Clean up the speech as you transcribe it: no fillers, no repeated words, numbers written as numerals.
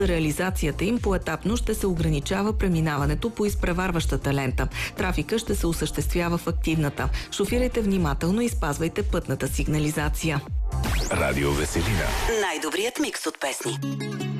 За реализацията им поетапно ще се ограничава преминаването по изпреварващата лента. Трафика ще се осъществява в активната. Шофирайте внимателно и спазвайте пътната сигнализация. Радио Веселина. Най-добрият микс от песни.